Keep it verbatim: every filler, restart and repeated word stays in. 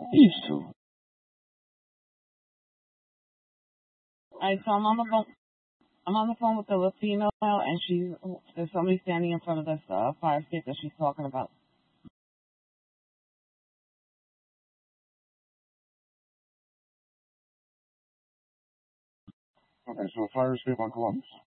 Used to. All right, so I'm on the phone. I'm on the phone with the Latino, and she's there's somebody standing in front of this uh, fire escape that she's talking about. Okay, so fire escape on Columbus.